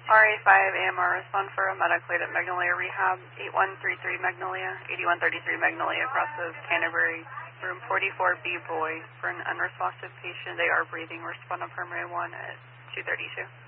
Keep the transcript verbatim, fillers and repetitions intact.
R A five A M R, respond for a medic lead at Magnolia Rehab, eight one three three Magnolia, eighty-one thirty-three Magnolia, across of Canterbury, room forty-four B, boy, for an unresponsive patient. They are breathing. Respond on primary one at two thirty-two.